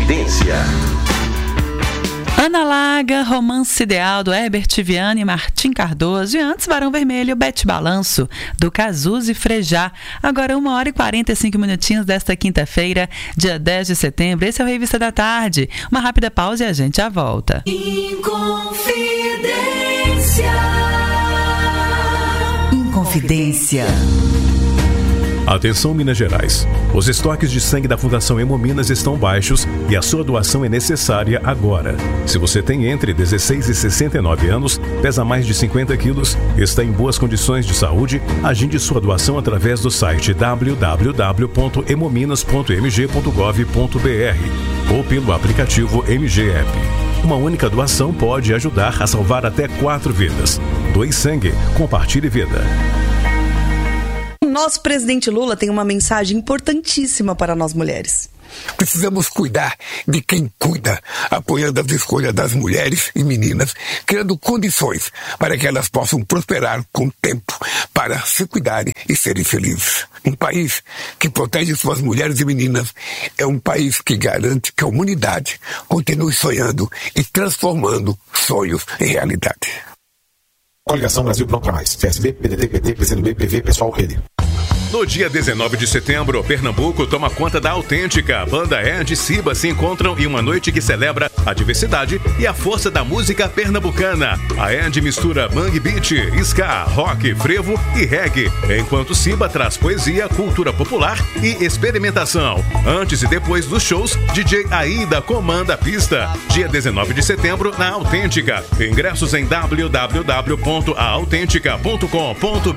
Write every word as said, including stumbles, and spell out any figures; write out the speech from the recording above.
Inconfidência. Ana Laga, Romance Ideal, do Herbert Viana e Martim Cardoso. E antes, Barão Vermelho, Bete Balanço, do Cazuza e Frejá. Agora, uma hora e quarenta e cinco minutinhos desta quinta-feira, dia dez de setembro. Esse é o Revista da Tarde. Uma rápida pausa e a gente já volta. Inconfidência. Inconfidência. Atenção, Minas Gerais. Os estoques de sangue da Fundação Hemominas estão baixos e a sua doação é necessária agora. Se você tem entre dezesseis e sessenta e nove anos, pesa mais de cinquenta quilos, está em boas condições de saúde, agende sua doação através do site w w w ponto hemominas ponto m g ponto gov ponto b r ou pelo aplicativo M G App. Uma única doação pode ajudar a salvar até quatro vidas. Doe sangue, compartilhe vida. Nosso presidente Lula tem uma mensagem importantíssima para nós mulheres. Precisamos cuidar de quem cuida, apoiando as escolhas das mulheres e meninas, criando condições para que elas possam prosperar com o tempo, para se cuidarem e serem felizes. Um país que protege suas mulheres e meninas é um país que garante que a humanidade continue sonhando e transformando sonhos em realidade. Coligação Brasil Pronto Pra Mais. P S B, P D T, P T, P C do B, P V, Pessoal, Rede. No dia dezenove de setembro, Pernambuco toma conta da Autêntica. Banda Ed e Ciba se encontram em uma noite que celebra a diversidade e a força da música pernambucana. A Ed mistura bang beat, ska, rock, frevo e reggae, enquanto Ciba traz poesia, cultura popular e experimentação. Antes e depois dos shows, D J Aida comanda a pista. Dia dezenove de setembro, na Autêntica. Ingressos em w w w ponto a autêntica ponto com ponto b r.